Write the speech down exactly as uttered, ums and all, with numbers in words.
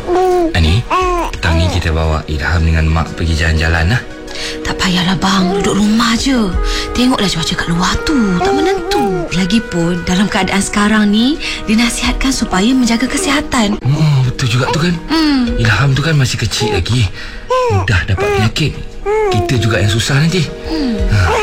Ani, petang ni kita bawa Ilham dengan Mak pergi jalan-jalan lah. Tak payahlah bang, duduk rumah je. Tengoklah cuaca kat luar tu, tak menentu. Lagipun dalam keadaan sekarang ni, dinasihatkan supaya menjaga kesihatan. Oh, betul juga tu kan. hmm. Ilham tu kan masih kecil lagi, mudah dapat penyakit. Kita juga yang susah nanti. Hmm. ha.